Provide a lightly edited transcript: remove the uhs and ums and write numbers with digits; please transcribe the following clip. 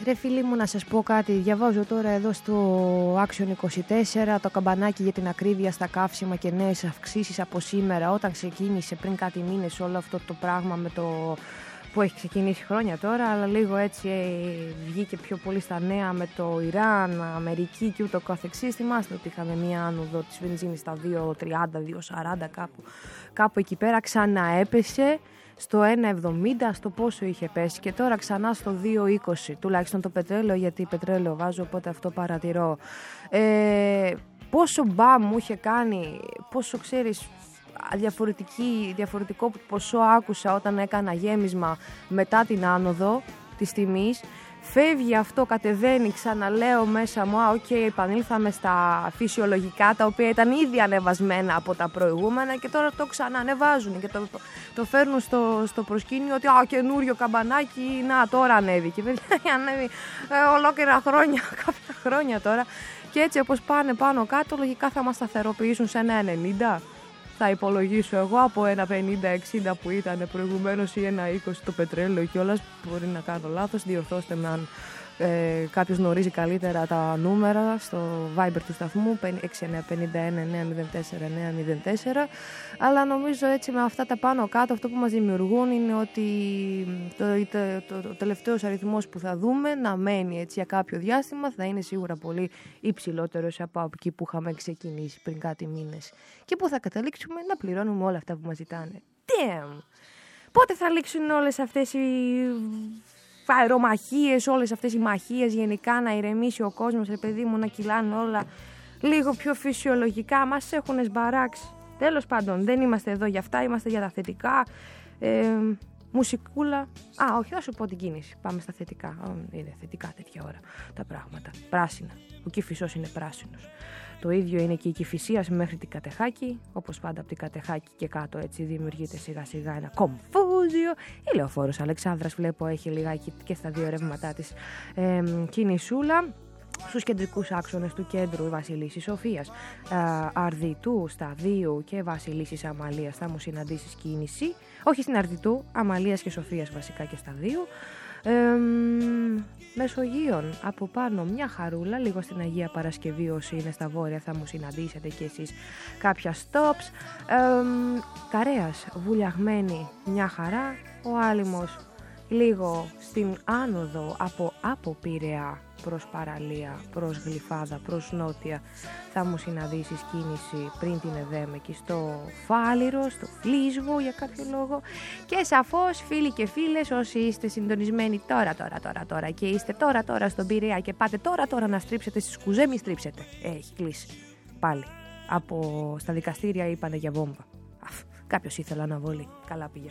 Ρε φίλοι μου, να σας πω κάτι. Διαβάζω τώρα εδώ στο Action 24 το καμπανάκι για την ακρίβεια στα καύσιμα και νέες αυξήσεις από σήμερα. Όταν ξεκίνησε πριν κάτι μήνες όλο αυτό το πράγμα με το που έχει ξεκινήσει χρόνια τώρα, αλλά λίγο έτσι βγήκε πιο πολύ στα νέα με το Ιράν, Αμερική και ούτω καθεξής. Θυμάστε ότι είχαμε μία άνοδο της βενζίνης στα 2,30, 2,40 κάπου εκεί πέρα. Ξανά έπεσε στο 1,70, στο πόσο είχε πέσει και τώρα ξανά στο 2,20, τουλάχιστον το πετρέλαιο, γιατί πετρέλαιο βάζω, οπότε αυτό παρατηρώ. Πόσο μπαμ μου είχε κάνει, πόσο ξέρεις, διαφορετικό ποσό άκουσα όταν έκανα γέμισμα μετά την άνοδο της τιμής. Φεύγει αυτό, κατεβαίνει, ξαναλέω μέσα μου, επανήλθαμε στα φυσιολογικά, τα οποία ήταν ήδη ανεβασμένα από τα προηγούμενα και τώρα το ξανανεβάζουν και το φέρνουν στο προσκήνιο ότι καινούριο καμπανάκι, να τώρα ανέβηκε. Ανέβει ολόκληρα χρόνια, κάποια χρόνια τώρα, και έτσι όπως πάνε πάνω κάτω, λογικά θα μας σταθεροποιήσουν σε 1,90. Θα υπολογίσω εγώ από 1,50-60 που ήταν προηγουμένως ή 1,20 το πετρέλαιο κιόλας. Μπορεί να κάνω λάθος, διορθώστε με αν κάποιος γνωρίζει καλύτερα τα νούμερα στο Viber του σταθμού 6951-904-904. Αλλά νομίζω έτσι με αυτά τα πάνω κάτω αυτό που μας δημιουργούν είναι ότι το τελευταίος αριθμός που θα δούμε να μένει έτσι για κάποιο διάστημα θα είναι σίγουρα πολύ υψηλότερος από εκεί που είχαμε ξεκινήσει πριν κάτι μήνες και που θα καταλήξουμε να πληρώνουμε όλα αυτά που μας ζητάνε. Damn! Πότε θα λήξουν όλες αυτές οι αερομαχίες, όλες αυτές οι μαχίες, γενικά να ηρεμήσει ο κόσμος, ρε παιδί μου, να κυλάνε όλα λίγο πιο φυσιολογικά. Μας έχουν σμπαράξει. Τέλος πάντων, δεν είμαστε εδώ για αυτά, είμαστε για τα θετικά. Μουσικούλα. Όχι, θα σου πω την κίνηση. Πάμε στα θετικά. Είναι θετικά τέτοια ώρα τα πράγματα. Πράσινα. Ο Κηφισός είναι πράσινος. Το ίδιο είναι και η Κηφισίας μέχρι την Κατεχάκη. Όπως πάντα από την Κατεχάκη και κάτω έτσι δημιουργείται σιγά σιγά ένα κομφούζιο. Η Λεωφόρος Αλεξάνδρας βλέπω έχει λιγάκι και στα δύο ρεύματά της κινησούλα. Στους κεντρικούς άξονες του κέντρου Βασιλίσσης Σοφίας, Αρδιτού, Σταδίου και Βασιλίσσης Αμαλίας θα μου συναντήσεις κίνηση. Όχι στην Αρδιτού, Αμαλίας και Σοφίας βασικά και Σταδίου. Μεσογείων από πάνω μια χαρούλα, λίγο στην Αγία Παρασκευή όσοι είναι στα βόρεια θα μου συναντήσετε και εσείς κάποια stops. Καρέας βουλιαγμένη μια χαρά, ο Άλυμος λίγο στην άνοδο από Πειραιά προς Παραλία, προς Γλυφάδα, προς Νότια θα μου συναντήσεις κίνηση πριν την Εδέμ εκεί στο Φάληρο, στο Φλίσβο για κάποιο λόγο και σαφώς φίλοι και φίλες όσοι είστε συντονισμένοι τώρα και είστε τώρα στον Πειραιά και πάτε τώρα να στρίψετε στις Κουζέ, μη στρίψετε, έχει κλείσει πάλι στα δικαστήρια είπανε για βόμβα, κάποιος ήθελε αναβολή, καλά πήγε.